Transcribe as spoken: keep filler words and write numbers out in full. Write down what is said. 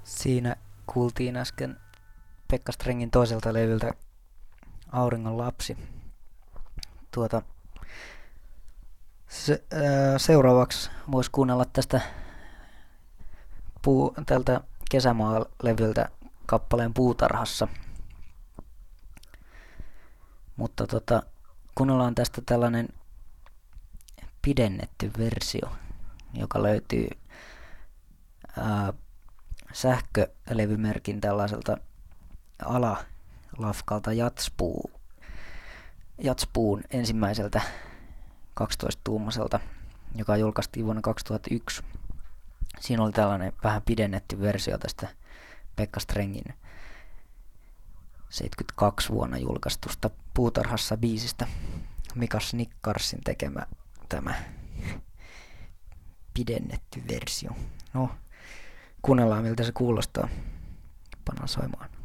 Siinä kuultiin äsken Pekka Strengin toiselta levyltä Auringon lapsi. Tuota, se, ää, seuraavaksi voisi kuunnella tästä puu, tältä Kesämaa-levyltä kappaleen Puutarhassa. Mutta tota, kuunnellaan tästä tällainen pidennetty versio, joka löytyy ää, sähkölevymerkin tällaiselta alalafkalta Jatspuu, Jatspuun ensimmäiseltä kaksitoista-tuumaiselta, joka julkaistiin vuonna kaksituhattayksi. Siinä oli tällainen vähän pidennetty versio tästä Pekka Strengin seitsemänkymmentäkaksi vuonna julkaistusta Puutarhassa biisistä. Mika Snickarsin tekemä tämä pidennetty versio. No, kuunnellaan miltä se kuulostaa. Pannaan soimaan.